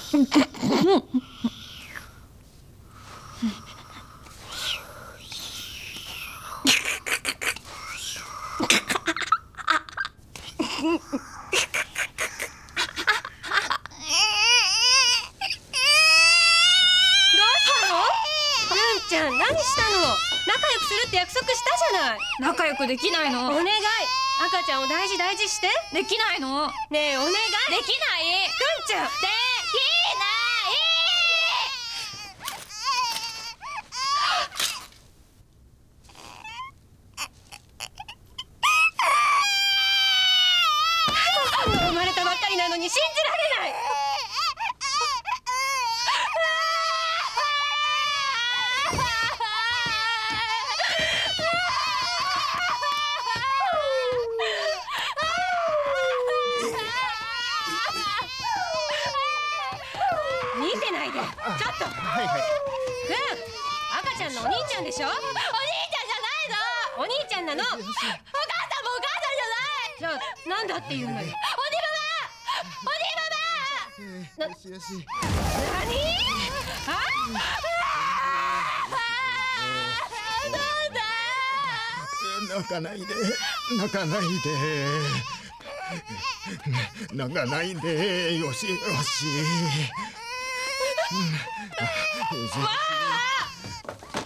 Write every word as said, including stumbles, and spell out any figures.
ちゃん、何したの？仲良くするって約束したじゃない。 仲良くできないの。 お願い、赤ちゃんを大事大事して。 できないの。 ねえ、お願い。 できない。 くんちゃん、できない。生まれたばっかりなのに信じられない。見てないで、ちょっと。 はいはい。 くん、赤ちゃんのお兄ちゃんでしょ。お兄ちゃんじゃないの。お兄ちゃんなの。お母さんもお母さんじゃない。じゃあ、なんだっていうのよ。おにばば、おにばば。 よしよし。 なに？あ？ 泣かないで、泣かないで、泣かないで、よしよし。 わあ！